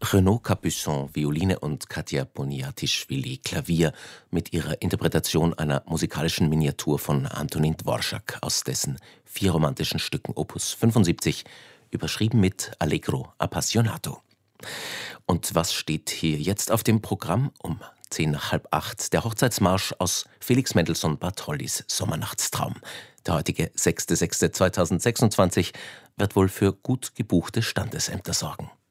Renaud Capuçon, Violine und Katja Boniatischwili, Klavier, mit ihrer Interpretation einer musikalischen Miniatur von Antonin Dvorak aus dessen 4 romantischen Stücken Opus 75, überschrieben mit Allegro appassionato. Und was steht hier jetzt auf dem Programm? Um 7:50 der Hochzeitsmarsch aus Felix Mendelssohn Bartholdys Sommernachtstraum. Der heutige 6.6.2026 wird wohl für gut gebuchte Standesämter sorgen.